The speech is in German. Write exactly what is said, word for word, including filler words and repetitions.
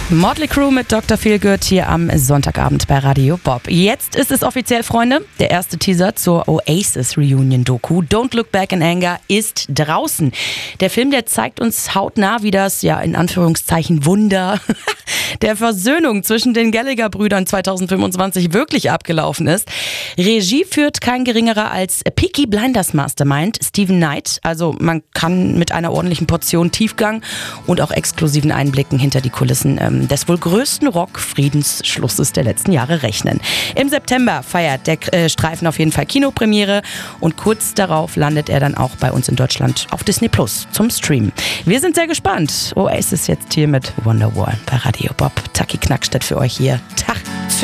Motley Crue mit Doktor Feelgood hier am Sonntagabend bei Radio Bob. Jetzt ist es offiziell, Freunde. Der erste Teaser zur Oasis-Reunion-Doku Don't Look Back in Anger ist draußen. Der Film, der zeigt uns hautnah, wie das, ja in Anführungszeichen, Wunder der Versöhnung zwischen den Gallagher-Brüdern zweitausendfünfundzwanzig wirklich abgelaufen ist. Regie führt kein geringerer als Peaky Blinders Mastermind Steven Knight. Also man kann mit einer ordentlichen Portion Tiefgang und auch exklusiven Einblicken hinter die Kulissen ähm, des wohl größten Rock-Friedensschlusses der letzten Jahre rechnen. Im September feiert der äh, Streifen auf jeden Fall Kinopremiere und kurz darauf landet er dann auch bei uns in Deutschland auf Disney Plus zum Stream. Wir sind sehr gespannt. Oasis jetzt hier mit Wonderwall bei Radio Bob. Taki Knackstedt für euch hier. Tag.